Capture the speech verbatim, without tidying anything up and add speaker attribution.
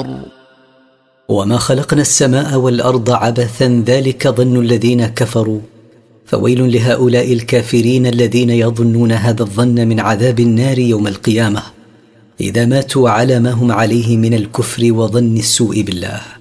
Speaker 1: وما خلقنا السماء والأرض عبثا ذلك ظن الذين كفروا، فويل لهؤلاء الكافرين الذين يظنون هذا الظن من عذاب النار يوم القيامة إذا ماتوا على ما هم عليه من الكفر وظن السوء بالله.